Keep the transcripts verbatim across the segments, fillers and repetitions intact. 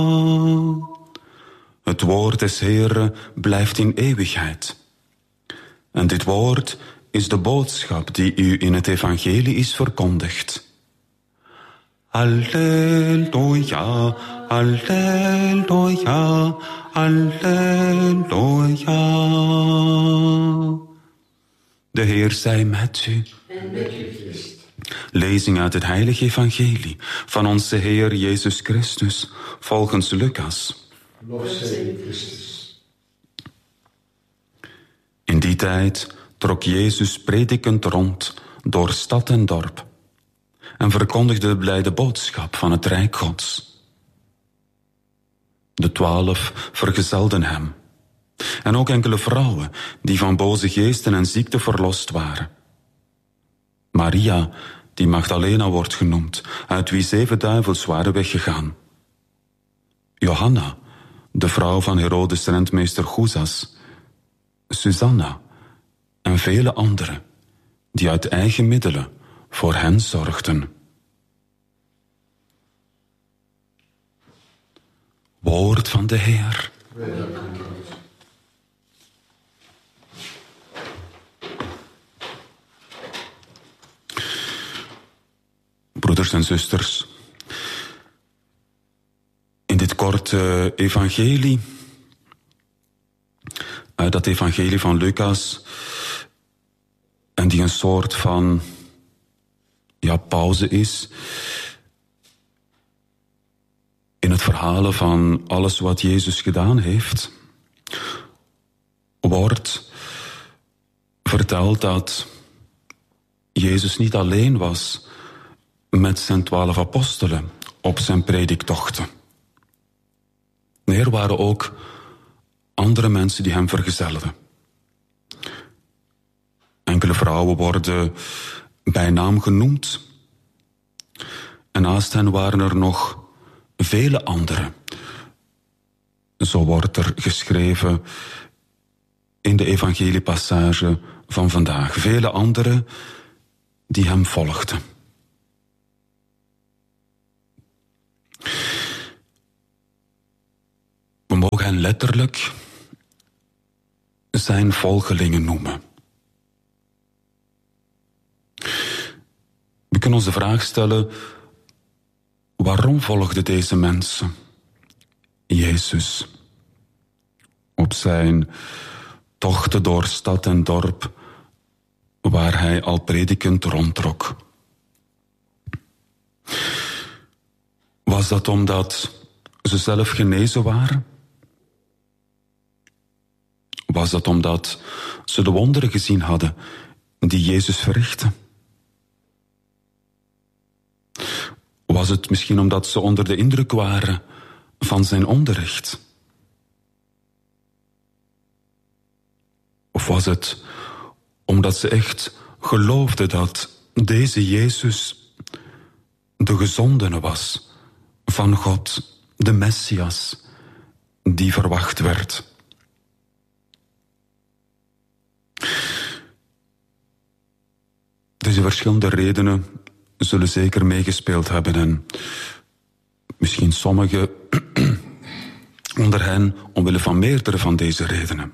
Het woord des Heeren blijft in eeuwigheid. En dit woord is de boodschap die u in het evangelie is verkondigd. Halleluja, halleluja, halleluja. De Heer zij met u. En met uw geest. Lezing uit het heilige evangelie van onze Heer Jezus Christus, volgens Lucas. Lof zij Christus. In die tijd trok Jezus predikend rond door stad en dorp en verkondigde de blijde boodschap van het Rijk Gods. De twaalf vergezelden hem en ook enkele vrouwen die van boze geesten en ziekte verlost waren. Maria, die Magdalena wordt genoemd, uit wie zeven duivels waren weggegaan. Johanna, de vrouw van Herodes rentmeester Goezas, Susanna en vele anderen die uit eigen middelen voor hen zorgden. Woord van de Heer. Broeders en zusters, in dit korte evangelie, uit dat evangelie van Lucas, en die een soort van ja, pauze is in het verhalen van alles wat Jezus gedaan heeft, wordt verteld dat Jezus niet alleen was met zijn twaalf apostelen op zijn prediktochten. Nee, er waren ook andere mensen die hem vergezelden. Enkele vrouwen worden bij naam genoemd. En naast hen waren er nog vele anderen. Zo wordt er geschreven in de evangeliepassage van vandaag. Vele anderen die hem volgden. We mogen hen letterlijk zijn volgelingen noemen. We kunnen ons de vraag stellen, waarom volgden deze mensen Jezus op zijn tochten door stad en dorp, waar hij al predikend rondtrok? Was dat omdat ze zelf genezen waren? Was dat omdat ze de wonderen gezien hadden die Jezus verrichtte? Was het misschien omdat ze onder de indruk waren van zijn onderricht? Of was het omdat ze echt geloofden dat deze Jezus de gezondene was van God, de Messias, die verwacht werd? Deze verschillende redenen zullen zeker meegespeeld hebben en misschien sommigen onder hen omwille van meerdere van deze redenen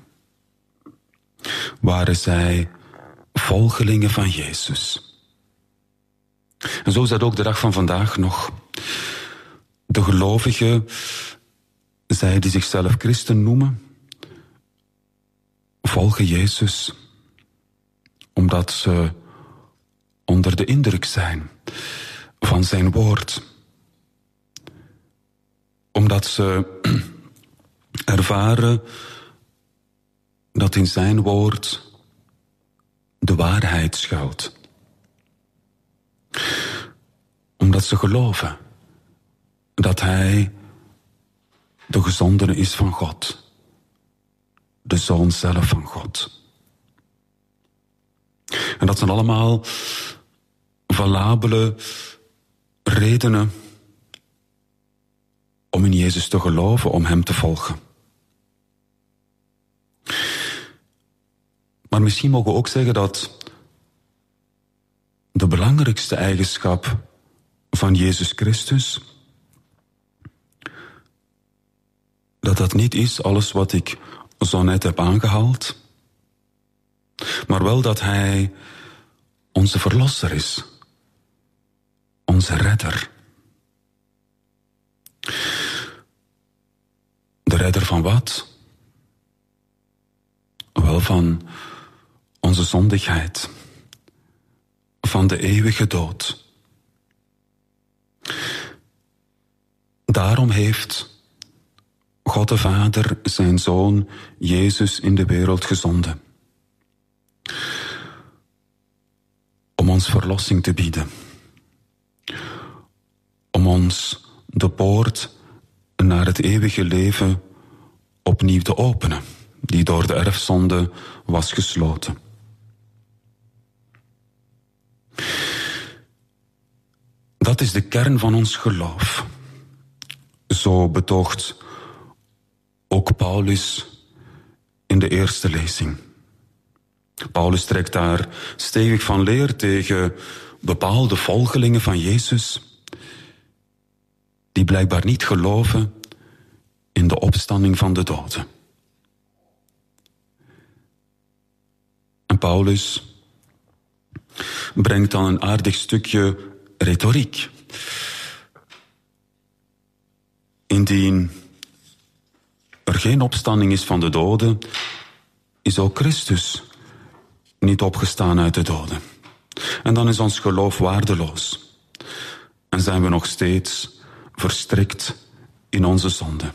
waren zij volgelingen van Jezus. En zo is dat ook de dag van vandaag nog. De gelovigen, zij die zichzelf christen noemen, volgen Jezus omdat ze onder de indruk zijn van zijn woord. Omdat ze ervaren dat in zijn woord de waarheid schuilt. Omdat ze geloven dat hij de gezondene is van God. De Zoon zelf van God. En dat zijn allemaal valabele redenen om in Jezus te geloven, om hem te volgen. Maar misschien mogen we ook zeggen dat de belangrijkste eigenschap van Jezus Christus dat dat niet is alles wat ik zo net heb aangehaald, maar wel dat hij onze verlosser is, onze redder. De redder van wat? Wel van onze zondigheid, van de eeuwige dood. Daarom heeft God de Vader zijn Zoon Jezus in de wereld gezonden. Om ons verlossing te bieden. Om ons de poort naar het eeuwige leven opnieuw te openen, die door de erfzonde was gesloten. Dat is de kern van ons geloof. Zo betoogt ook Paulus in de eerste lezing. Paulus trekt daar stevig van leer tegen bepaalde volgelingen van Jezus, die blijkbaar niet geloven in de opstanding van de doden. En Paulus brengt dan een aardig stukje retoriek. Indien er geen opstanding is van de doden, is ook Christus niet opgestaan uit de doden. En dan is ons geloof waardeloos. En zijn we nog steeds verstrikt in onze zonde.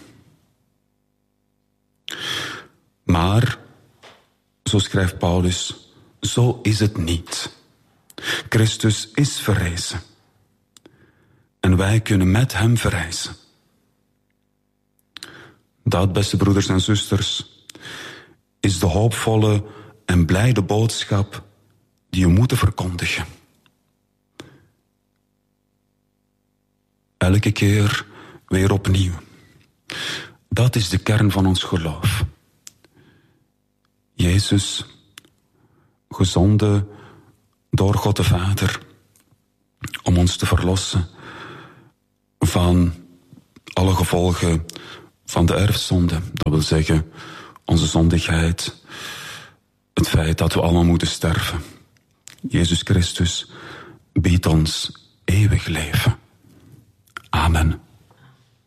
Maar, zo schrijft Paulus, zo is het niet. Christus is verrezen. En wij kunnen met hem verrijzen. Dat, beste broeders en zusters, is de hoopvolle en blijde boodschap die we moeten verkondigen. Elke keer weer opnieuw. Dat is de kern van ons geloof. Jezus, gezonden door God de Vader, om ons te verlossen van alle gevolgen van de erfzonde. Dat wil zeggen, onze zondigheid, het feit dat we allemaal moeten sterven. Jezus Christus biedt ons eeuwig leven. Amen.